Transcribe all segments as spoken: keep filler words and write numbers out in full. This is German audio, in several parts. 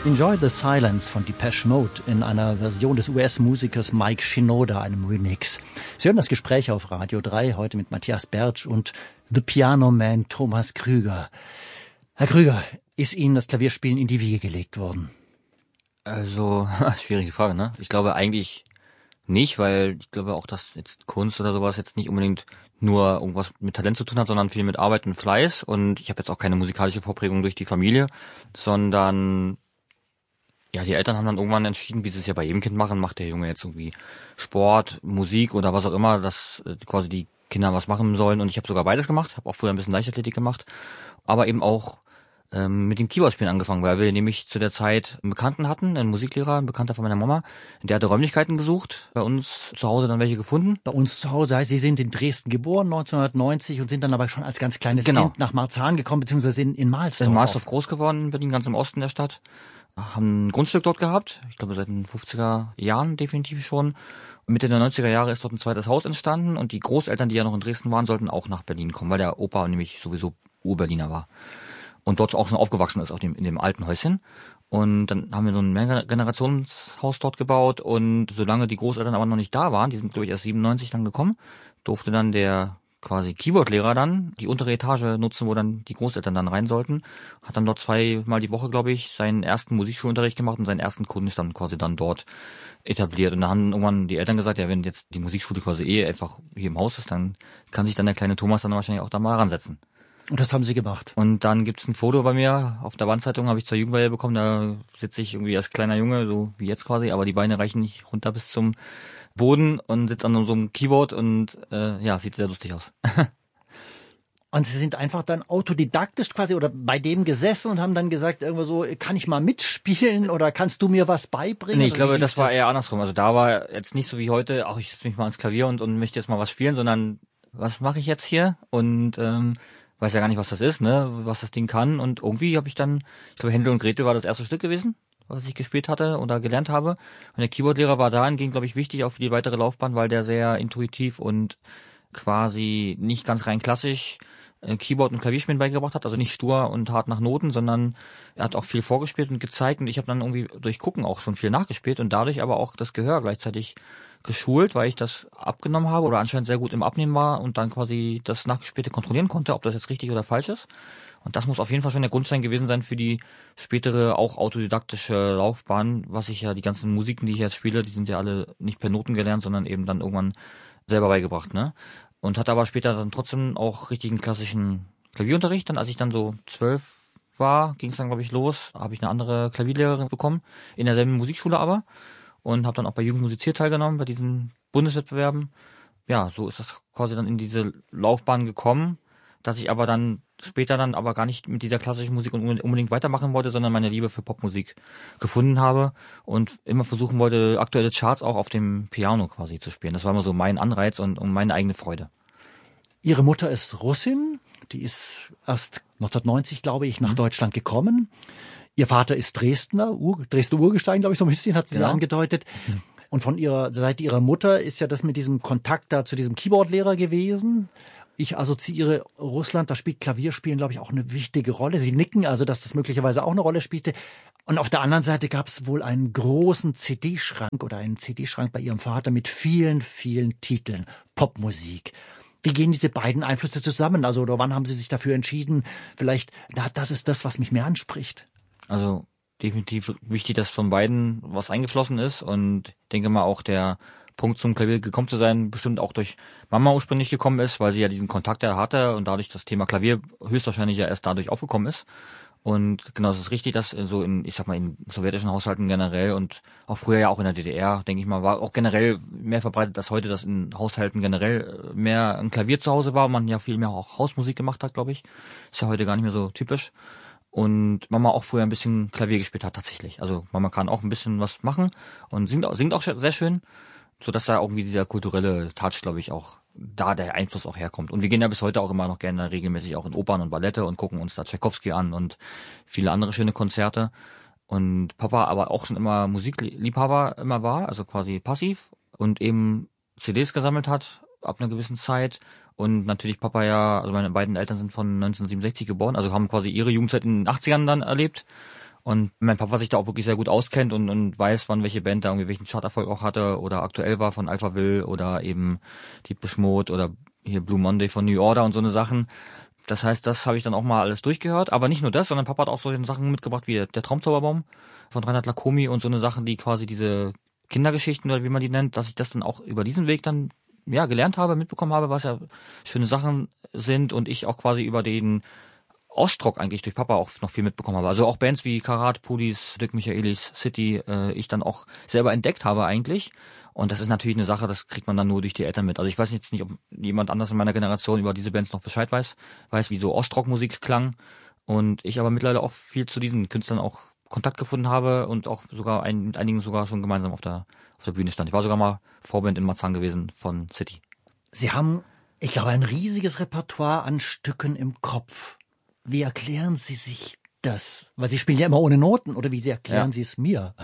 Enjoy the Silence von Depeche Mode in einer Version des U S-Musikers Mike Shinoda, einem Remix. Sie hören das Gespräch auf Radio drei, heute mit Matthias Bertsch und The Piano Man Thomas Krüger. Herr Krüger, ist Ihnen das Klavierspielen in die Wiege gelegt worden? Also, schwierige Frage, ne? Ich glaube eigentlich nicht, weil ich glaube auch, dass jetzt Kunst oder sowas jetzt nicht unbedingt nur irgendwas mit Talent zu tun hat, sondern viel mit Arbeit und Fleiß. Und ich habe jetzt auch keine musikalische Vorprägung durch die Familie, sondern ja, die Eltern haben dann irgendwann entschieden, wie sie es ja bei jedem Kind machen, macht der Junge jetzt irgendwie Sport, Musik oder was auch immer, dass äh, quasi die Kinder was machen sollen. Und ich habe sogar beides gemacht, habe auch früher ein bisschen Leichtathletik gemacht, aber eben auch ähm, mit dem Keyboardspielen angefangen, weil wir nämlich zu der Zeit einen Bekannten hatten, einen Musiklehrer, ein Bekannter von meiner Mama, der hatte Räumlichkeiten gesucht, bei uns zu Hause dann welche gefunden. Bei uns zu Hause heißt, Sie sind in Dresden geboren, neunzehnhundertneunzig, und sind dann aber schon als ganz kleines Genau. Kind nach Marzahn gekommen, beziehungsweise in, in Mahlsdorf. In Mahlsdorf groß geworden, in Berlin, ganz im Osten der Stadt. Haben ein Grundstück dort gehabt, ich glaube seit den fünfziger Jahren definitiv schon. Mitte der neunziger Jahre ist dort ein zweites Haus entstanden und die Großeltern, die ja noch in Dresden waren, sollten auch nach Berlin kommen, weil der Opa nämlich sowieso Ur-Berliner war und dort auch schon aufgewachsen ist, auf dem, in dem alten Häuschen. Und dann haben wir so ein Mehrgenerationshaus dort gebaut und solange die Großeltern aber noch nicht da waren, die sind glaube ich erst siebenundneunzig dann gekommen, durfte dann der quasi Keyboard-Lehrer dann die untere Etage nutzen, wo dann die Großeltern dann rein sollten. Hat dann dort zweimal die Woche, glaube ich, seinen ersten Musikschulunterricht gemacht und seinen ersten Kundenstand quasi dann dort etabliert. Und da haben irgendwann die Eltern gesagt, ja, wenn jetzt die Musikschule quasi eh einfach hier im Haus ist, dann kann sich dann der kleine Thomas dann wahrscheinlich auch da mal ransetzen. Und das haben Sie gemacht? Und dann gibt's ein Foto bei mir auf der Wandzeitung, habe ich zur Jugendweihe bekommen, da sitze ich irgendwie als kleiner Junge, so wie jetzt quasi, aber die Beine reichen nicht runter bis zum Boden und sitze an so einem Keyboard und äh, ja, sieht sehr lustig aus. Und Sie sind einfach dann autodidaktisch quasi oder bei dem gesessen und haben dann gesagt, irgendwo so, kann ich mal mitspielen oder kannst du mir was beibringen? Nee, ich glaube, das, das war eher andersrum. Also da war jetzt nicht so wie heute, ach, ich setze mich mal ans Klavier und, und möchte jetzt mal was spielen, sondern was mache ich jetzt hier? Und ähm, weiß ja gar nicht, was das ist, ne, was das Ding kann. Und irgendwie habe ich dann, ich glaube, Hänsel und Gretel war das erste Stück gewesen, was ich gespielt hatte oder gelernt habe. Und der Keyboardlehrer war dahingehend, glaube ich, wichtig auch für die weitere Laufbahn, weil der sehr intuitiv und quasi nicht ganz rein klassisch äh, Keyboard und Klavierspielen beigebracht hat, also nicht stur und hart nach Noten, sondern er hat auch viel vorgespielt und gezeigt und ich habe dann irgendwie durch Gucken auch schon viel nachgespielt und dadurch aber auch das Gehör gleichzeitig geschult, weil ich das abgenommen habe oder anscheinend sehr gut im Abnehmen war und dann quasi das Nachgespielte kontrollieren konnte, ob das jetzt richtig oder falsch ist. Und das muss auf jeden Fall schon der Grundstein gewesen sein für die spätere, auch autodidaktische Laufbahn, was ich ja, die ganzen Musiken, die ich jetzt spiele, die sind ja alle nicht per Noten gelernt, sondern eben dann irgendwann selber beigebracht, ne? Und hatte aber später dann trotzdem auch richtigen klassischen Klavierunterricht. Dann, als ich dann so zwölf war, ging es dann, glaube ich, los. Da habe ich eine andere Klavierlehrerin bekommen, in derselben Musikschule aber. Und habe dann auch bei Jugend musiziert teilgenommen, bei diesen Bundeswettbewerben. Ja, so ist das quasi dann in diese Laufbahn gekommen, dass ich aber dann später dann aber gar nicht mit dieser klassischen Musik unbedingt weitermachen wollte, sondern meine Liebe für Popmusik gefunden habe und immer versuchen wollte, aktuelle Charts auch auf dem Piano quasi zu spielen. Das war immer so mein Anreiz und, und meine eigene Freude. Ihre Mutter ist Russin, die ist erst neunzehnhundertneunzig, glaube ich, nach mhm. Deutschland gekommen. Ihr Vater ist Dresdner, Ur, Dresdner Urgestein, glaube ich, so ein bisschen, hat sie genau. angedeutet. Mhm. Und von ihrer Seite ihrer Mutter ist ja das mit diesem Kontakt da zu diesem Keyboardlehrer gewesen. Ich assoziiere Russland, da spielt Klavierspielen, glaube ich, auch eine wichtige Rolle. Sie nicken, also dass das möglicherweise auch eine Rolle spielte. Und auf der anderen Seite gab es wohl einen großen C D-Schrank oder einen C D-Schrank bei ihrem Vater mit vielen, vielen Titeln, Popmusik. Wie gehen diese beiden Einflüsse zusammen? Also oder wann haben Sie sich dafür entschieden, vielleicht, na, das ist das, was mich mehr anspricht? Also definitiv wichtig, dass von beiden was eingeflossen ist und ich denke mal auch der Punkt zum Klavier gekommen zu sein, bestimmt auch durch Mama ursprünglich gekommen ist, weil sie ja diesen Kontakt ja hatte und dadurch das Thema Klavier höchstwahrscheinlich ja erst dadurch aufgekommen ist. Und genau, es ist richtig, dass so in, ich sag mal, in sowjetischen Haushalten generell und auch früher ja auch in der D D R, denke ich mal, war auch generell mehr verbreitet als heute, dass in Haushalten generell mehr ein Klavier zu Hause war und man ja viel mehr auch Hausmusik gemacht hat, glaube ich. Ist ja heute gar nicht mehr so typisch. Und Mama auch früher ein bisschen Klavier gespielt hat tatsächlich. Also Mama kann auch ein bisschen was machen und singt, singt auch sehr schön, so dass da irgendwie dieser kulturelle Touch, glaube ich, auch da der Einfluss auch herkommt. Und wir gehen ja bis heute auch immer noch gerne regelmäßig auch in Opern und Ballette und gucken uns da Tchaikovsky an und viele andere schöne Konzerte. Und Papa aber auch schon immer Musikliebhaber immer war, also quasi passiv und eben C Ds gesammelt hat ab einer gewissen Zeit. Und natürlich Papa ja, also meine beiden Eltern sind von neunzehnhundertsiebenundsechzig geboren, also haben quasi ihre Jugendzeit in den achtzigern dann erlebt. Und mein Papa sich da auch wirklich sehr gut auskennt und, und weiß, wann welche Band da irgendwie welchen Charterfolg auch hatte oder aktuell war von Alphaville oder eben Depeche Mode oder hier Blue Monday von New Order und so eine Sachen. Das heißt, das habe ich dann auch mal alles durchgehört. Aber nicht nur das, sondern Papa hat auch solche Sachen mitgebracht wie der Traumzauberbaum von Reinhard Lacomi und so eine Sachen, die quasi diese Kindergeschichten oder wie man die nennt, dass ich das dann auch über diesen Weg dann ja gelernt habe, mitbekommen habe, was ja schöne Sachen sind und ich auch quasi über den Ostrock eigentlich durch Papa auch noch viel mitbekommen habe. Also auch Bands wie Karat, Pudis, Dirk Michaelis, City, äh, ich dann auch selber entdeckt habe eigentlich. Und das ist natürlich eine Sache, das kriegt man dann nur durch die Eltern mit. Also ich weiß jetzt nicht, ob jemand anders in meiner Generation über diese Bands noch Bescheid weiß, weiß, wie so Ostrock-Musik klang. Und ich aber mittlerweile auch viel zu diesen Künstlern auch Kontakt gefunden habe und auch sogar ein, mit einigen sogar schon gemeinsam auf der, auf der Bühne stand. Ich war sogar mal Vorband in Marzahn gewesen von City. Sie haben, ich glaube, ein riesiges Repertoire an Stücken im Kopf. Wie erklären Sie sich das? Weil Sie spielen ja immer ohne Noten, oder wie Sie erklären ja. Sie es mir?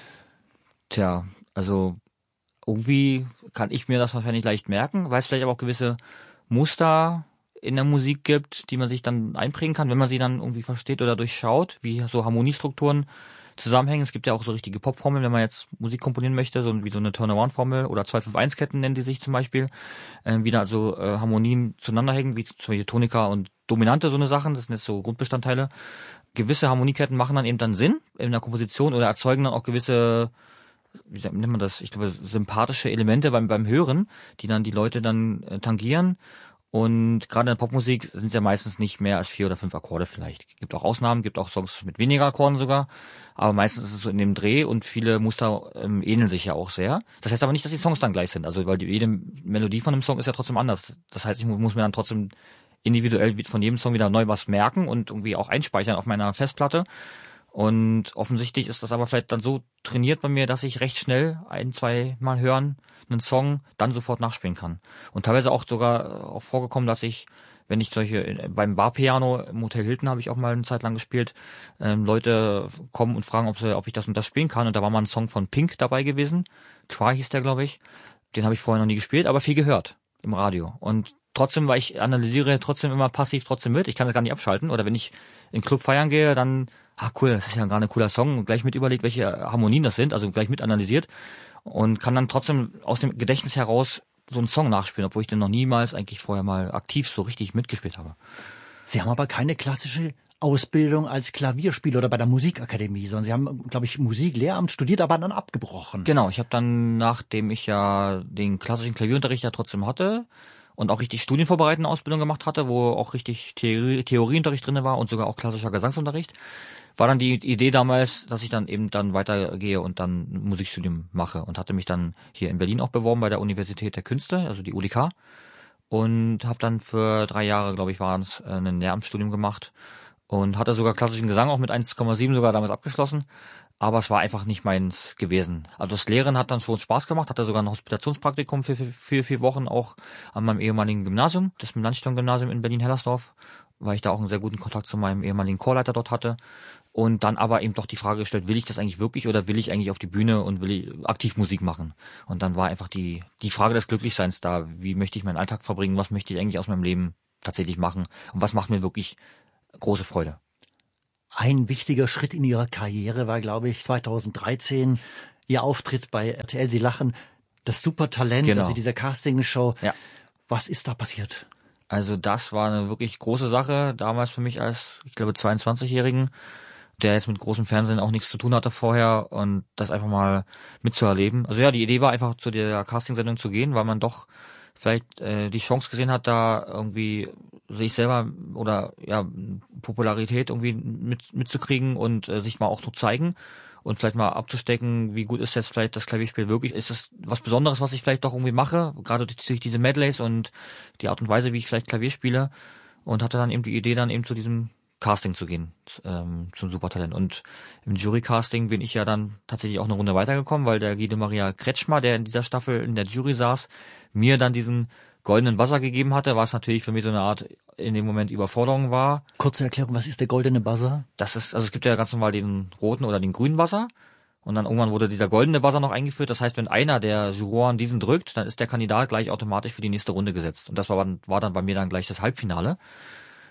Tja, also irgendwie kann ich mir das wahrscheinlich leicht merken, weil es vielleicht aber auch gewisse Muster in der Musik gibt, die man sich dann einprägen kann, wenn man sie dann irgendwie versteht oder durchschaut, wie so Harmoniestrukturen zusammenhängen. Es gibt ja auch so richtige Popformeln, wenn man jetzt Musik komponieren möchte, so wie so eine Turn-Around-Formel oder zwei fünf eins Ketten nennen die sich zum Beispiel, äh, wie da also äh, Harmonien zueinander hängen, wie zum Beispiel Tonika und Dominante, so eine Sachen, das sind jetzt so Grundbestandteile. Gewisse Harmonieketten machen dann eben dann Sinn in der Komposition oder erzeugen dann auch gewisse, wie nennt man das, ich glaube, sympathische Elemente beim beim Hören, die dann die Leute dann äh, tangieren. Und gerade in der Popmusik sind es ja meistens nicht mehr als vier oder fünf Akkorde vielleicht. Gibt auch Ausnahmen, gibt auch Songs mit weniger Akkorden sogar. Aber meistens ist es so in dem Dreh und viele Muster ähm, ähneln sich ja auch sehr. Das heißt aber nicht, dass die Songs dann gleich sind. Also weil die, jede Melodie von einem Song ist ja trotzdem anders. Das heißt, ich muss mir dann trotzdem individuell von jedem Song wieder neu was merken und irgendwie auch einspeichern auf meiner Festplatte. Und offensichtlich ist das aber vielleicht dann so trainiert bei mir, dass ich recht schnell ein, zwei Mal hören, einen Song, dann sofort nachspielen kann. Und teilweise auch sogar auch vorgekommen, dass ich, wenn ich solche, beim Barpiano im Hotel Hilton habe ich auch mal eine Zeit lang gespielt, ähm, Leute kommen und fragen, ob sie, ob ich das und das spielen kann. Und da war mal ein Song von Pink dabei gewesen. Try hieß der, glaube ich. Den habe ich vorher noch nie gespielt, aber viel gehört im Radio. Und trotzdem, weil ich analysiere trotzdem immer passiv trotzdem mit. Ich kann das gar nicht abschalten. Oder wenn ich in den Club feiern gehe, dann, ah cool, das ist ja gerade ein cooler Song. Und gleich mit überlegt, welche Harmonien das sind. Also gleich mit analysiert. Und kann dann trotzdem aus dem Gedächtnis heraus so einen Song nachspielen, obwohl ich den noch niemals eigentlich vorher mal aktiv so richtig mitgespielt habe. Sie haben aber keine klassische Ausbildung als Klavierspieler oder bei der Musikakademie, sondern Sie haben, glaube ich, Musiklehramt studiert, aber dann abgebrochen. Genau, ich habe dann, nachdem ich ja den klassischen Klavierunterricht ja trotzdem hatte und auch richtig studienvorbereitende Ausbildung gemacht hatte, wo auch richtig Theorie, Theorieunterricht drin war und sogar auch klassischer Gesangsunterricht, war dann die Idee damals, dass ich dann eben dann weitergehe und dann ein Musikstudium mache und hatte mich dann hier in Berlin auch beworben bei der Universität der Künste, also die U D K, und habe dann für drei Jahre, glaube ich, waren es, ein Lehramtsstudium gemacht und hatte sogar klassischen Gesang auch mit eins Komma sieben sogar damals abgeschlossen, aber es war einfach nicht meins gewesen. Also das Lehren hat dann schon Spaß gemacht, hatte sogar ein Hospitationspraktikum für, für, für vier Wochen auch an meinem ehemaligen Gymnasium, das Landstern-Gymnasium in Berlin-Hellersdorf, weil ich da auch einen sehr guten Kontakt zu meinem ehemaligen Chorleiter dort hatte. Und dann aber eben doch die Frage gestellt, will ich das eigentlich wirklich oder will ich eigentlich auf die Bühne und will ich aktiv Musik machen? Und dann war einfach die die Frage des Glücklichseins da. Wie möchte ich meinen Alltag verbringen? Was möchte ich eigentlich aus meinem Leben tatsächlich machen? Und was macht mir wirklich große Freude? Ein wichtiger Schritt in Ihrer Karriere war, glaube ich, zweitausenddreizehn Ihr Auftritt bei R T L Sie lachen, das Supertalent, genau. Also dieser Castingshow. Ja. Was ist da passiert? Also das war eine wirklich große Sache damals für mich als, ich glaube, zweiundzwanzigjährigen, der jetzt mit großem Fernsehen auch nichts zu tun hatte vorher und das einfach mal mitzuerleben. Also ja, die Idee war einfach, zu der Castingsendung zu gehen, weil man doch vielleicht äh, die Chance gesehen hat, da irgendwie sich selber oder ja Popularität irgendwie mit, mitzukriegen und äh, sich mal auch zu zeigen und vielleicht mal abzustecken, wie gut ist jetzt vielleicht das Klavierspiel wirklich. Ist es was Besonderes, was ich vielleicht doch irgendwie mache, gerade durch diese Medleys und die Art und Weise, wie ich vielleicht Klavier spiele, und hatte dann eben die Idee, dann eben zu diesem Casting zu gehen, ähm, zum Supertalent. Und im Jury-Casting bin ich ja dann tatsächlich auch eine Runde weitergekommen, weil der Guido Maria Kretschmer, der in dieser Staffel in der Jury saß, mir dann diesen goldenen Buzzer gegeben hatte, was natürlich für mich so eine Art in dem Moment Überforderung war. Kurze Erklärung, was ist der goldene Buzzer? Das ist, also es gibt ja ganz normal den roten oder den grünen Buzzer. Und dann irgendwann wurde dieser goldene Buzzer noch eingeführt. Das heißt, wenn einer der Juroren diesen drückt, dann ist der Kandidat gleich automatisch für die nächste Runde gesetzt. Und das war, war dann bei mir dann gleich das Halbfinale.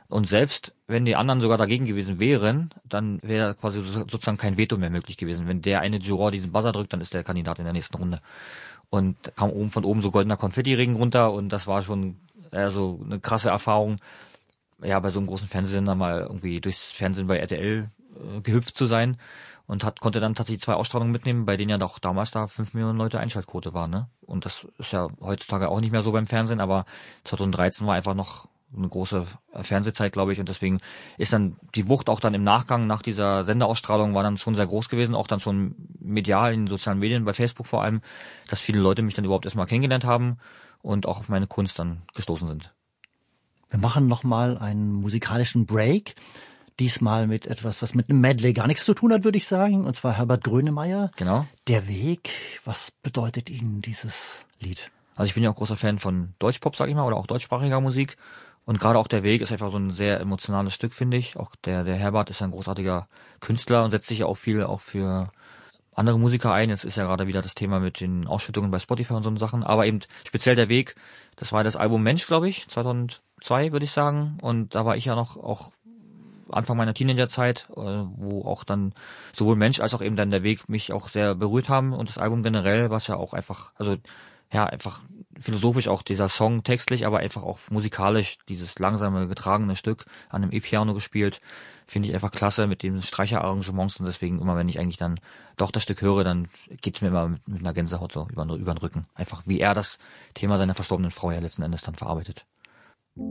Und selbst wenn die anderen sogar dagegen gewesen wären, dann wäre quasi sozusagen kein Veto mehr möglich gewesen. Wenn der eine Juror diesen Buzzer drückt, dann ist der Kandidat in der nächsten Runde. Und da kam oben von oben so goldener Konfettiregen runter und das war schon äh, so eine krasse Erfahrung, ja, bei so einem großen Fernsehsender mal irgendwie durchs Fernsehen bei R T L äh, gehüpft zu sein und hat konnte dann tatsächlich zwei Ausstrahlungen mitnehmen, bei denen ja doch damals da fünf Millionen Leute Einschaltquote waren, ne? Und das ist ja heutzutage auch nicht mehr so beim Fernsehen, aber zweitausenddreizehn war einfach noch eine große Fernsehzeit, glaube ich, und deswegen ist dann die Wucht auch dann im Nachgang nach dieser Senderausstrahlung war dann schon sehr groß gewesen, auch dann schon medial in den sozialen Medien, bei Facebook vor allem, dass viele Leute mich dann überhaupt erstmal kennengelernt haben und auch auf meine Kunst dann gestoßen sind. Wir machen nochmal einen musikalischen Break, diesmal mit etwas, was mit einem Medley gar nichts zu tun hat, würde ich sagen, und zwar Herbert Grönemeyer. Genau. Der Weg, was bedeutet Ihnen dieses Lied? Also ich bin ja auch großer Fan von Deutschpop, sag ich mal, oder auch deutschsprachiger Musik. Und gerade auch der Weg ist einfach so ein sehr emotionales Stück, finde ich. Auch der, der Herbert ist ein großartiger Künstler und setzt sich ja auch viel auch für andere Musiker ein. Jetzt ist ja gerade wieder das Thema mit den Ausschüttungen bei Spotify und so Sachen. Aber eben speziell der Weg, das war das Album Mensch, glaube ich, zweitausendzwei würde ich sagen. Und da war ich ja noch auch Anfang meiner Teenagerzeit, wo auch dann sowohl Mensch als auch eben dann der Weg mich auch sehr berührt haben. Und das Album generell, was ja auch einfach, also ja, einfach philosophisch auch dieser Song textlich, aber einfach auch musikalisch dieses langsame, getragene Stück an einem E-Piano gespielt, finde ich einfach klasse mit den Streicherarrangements und deswegen immer, wenn ich eigentlich dann doch das Stück höre, dann geht's mir immer mit, mit einer Gänsehaut so über, über den Rücken. Einfach wie er das Thema seiner verstorbenen Frau ja letzten Endes dann verarbeitet.